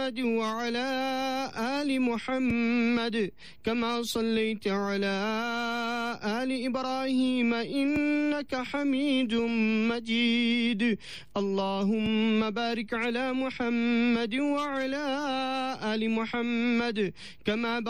محمد وعلى آل محمد كما صليت على آل إبراهيم إنك حميد مجيد. اللهم بارك على محمد وعلى آل محمد كما